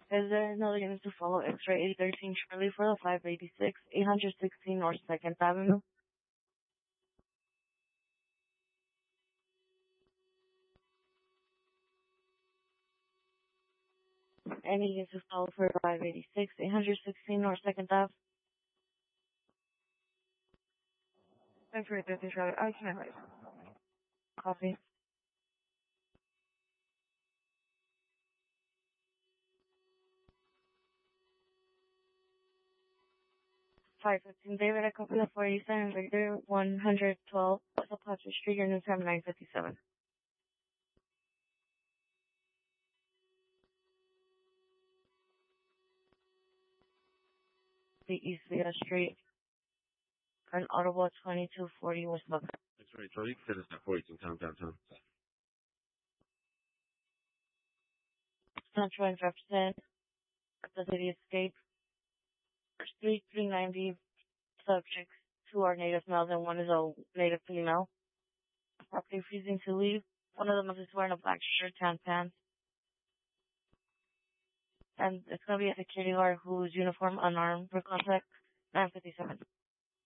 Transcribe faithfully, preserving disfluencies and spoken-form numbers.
Is there another unit to follow? X-ray eight thirteen Charlie for the five eighty-six, eight sixteen North second Avenue. Any unit to follow for five eighty-six, eight sixteen North second Avenue. X-ray eight thirteen Charlie. I can't write. Copy. five fifteen David, I copy the four eighty-seven Victor, one twelve West Apache Street, your new time nine fifty-seven. The East Via Street, an Audible twenty-two forty West Buckeye. That's right, Charlie. You can send us that four eighteen time downtown. Central and Jefferson, the city escape. Street three ninety subjects, two are native males and one is a native female. Property refusing to leave. One of them is wearing a black shirt, tan pants. And it's going to be a security guard who's uniform, unarmed, for contact, nine fifty-seven.